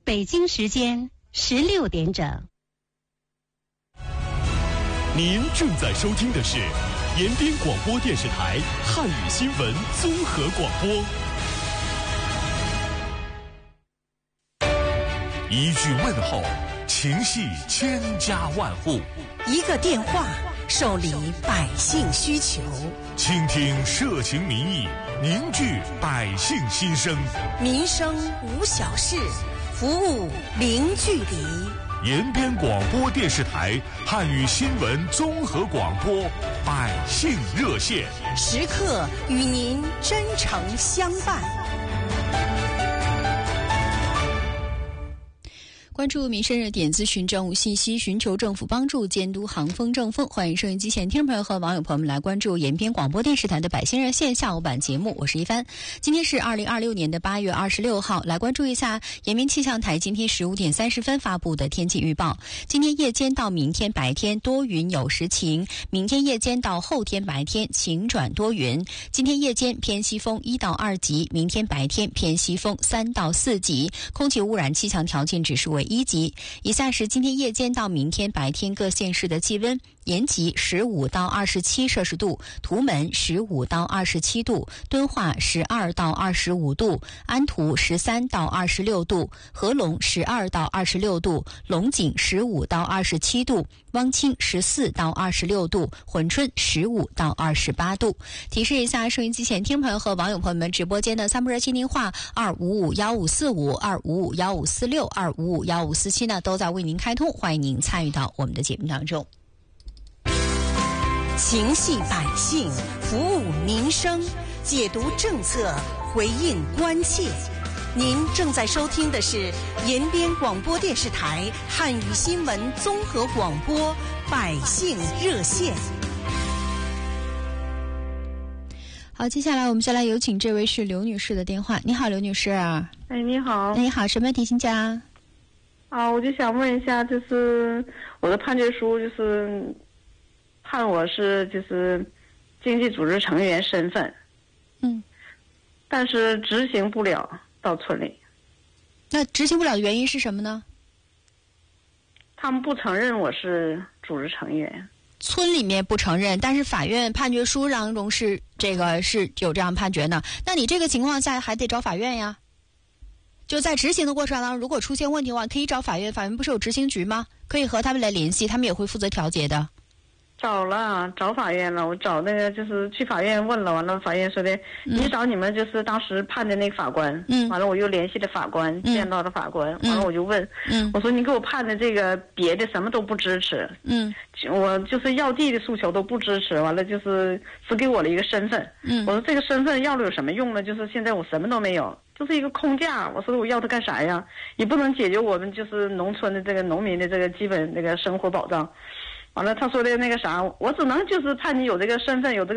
北京时间16点整。 您正在收听的是延边广播电视台汉语新闻综合广播。一句问候，情系千家万户； 一个电话，受理百姓需求。 倾听社情民意，凝聚百姓心声。 民生无小事，服务零距离。 延边广播电视台汉语新闻综合广播百姓热线， 时刻与您真诚相伴。 关注民生热点，咨询政务信息，寻求政府帮助，监督行风正风。欢迎收音机前听众朋友和网友朋友们来关注延边广播电视台的百姓热线下午版节目，我是一帆。今天是2026年的8月26号，来关注一下延边气象台今天15点30分发布的天气预报。今天夜间到明天白天多云有时晴，明天夜间到后天白天晴转多云。今天夜间偏西风1到2级，明天白天偏西风3到4级，空气污染气象条件指数为1级。以下是今天夜间到明天白天各县市的气温：延吉15到27摄氏度，图门15到27度，敦化12到25度，安图13到26度，合龙12到26度，龙井15到27度，汪清14到26度，珲春15到28度。提示一下收音机前听众朋友和网友朋友们，直播间的3部热心电话2551545、2551546、2551547呢都在为您开通，欢迎您参与到我们的节目当中。 情系百姓，服务民生，解读政策，回应关切。您正在收听的是延边广播电视台汉语新闻综合广播百姓热线。 好，接下来我们先来有请这位是刘女士的电话。你好，刘女士。 哎，你好。 你好，什么问题请讲？ 我就想问一下，就是我的判决书就是判我是就是经济组织成员身份，但是执行不了到村里。 那执行不了的原因是什么呢？ 他们不承认我是组织成员。 村里面不承认，但是法院判决书当中是这个是有这样判决呢。那你这个情况下还得找法院呀。就在执行的过程当中，如果出现问题的话，可以找法院，法院不是有执行局吗？可以和他们来联系，他们也会负责调解的。 找法院了，我找那个就是去法院问了，完了法院说的，你找你们就是当时判的那个法官，完了我又联系了法官，见到了法官，完了我就问，我说你给我判的这个别的什么都不支持，我就是要地的诉求都不支持，完了就是只给我了一个身份，我说这个身份要了有什么用呢？就是现在我什么都没有，就是一个空架，我说我要它干啥呀？也不能解决我们就是农村的这个农民的这个基本这个生活保障。完了，他说的那个啥，我只能就是判你有这个身份，有这个